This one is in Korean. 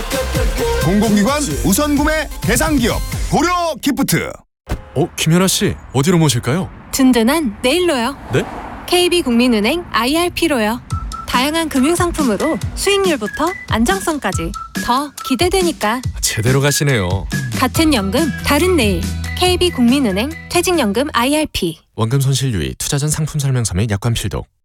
공공기관 우선구매 대상기업 고려기프트. 김연아 씨, 어디로 모실까요? 든든한 내일로요. 네? KB국민은행 IRP로요. 다양한 금융상품으로 수익률부터 안정성까지 더 기대되니까. 제대로 가시네요. 같은 연금 다른 내일. KB국민은행 퇴직연금 IRP. 원금 손실 유의, 투자 전 상품 설명서 및 약관 필독.